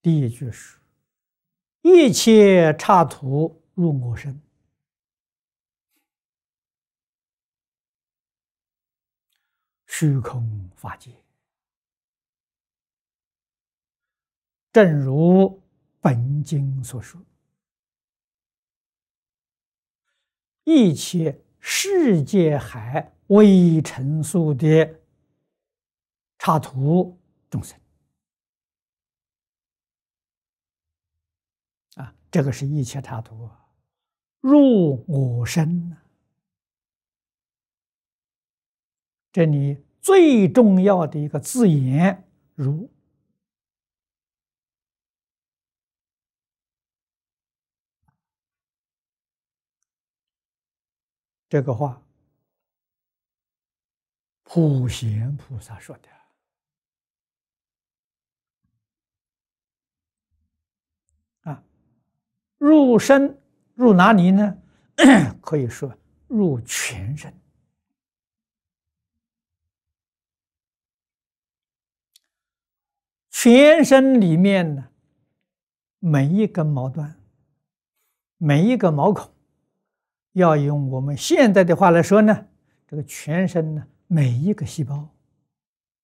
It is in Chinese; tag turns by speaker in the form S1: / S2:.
S1: 第一句是：一切刹土入我身，虚空法界，正如本经所说，一切世界海微尘数的刹土众生啊，这个是一切刹土入我身。这里最重要的一个字眼“如”，这个话普贤菩萨说的啊。入身入哪里呢？可以说入全身。全身里面呢，每一根毛端，每一个毛孔，要用我们现在的话来说呢，这个全身呢，每一个细胞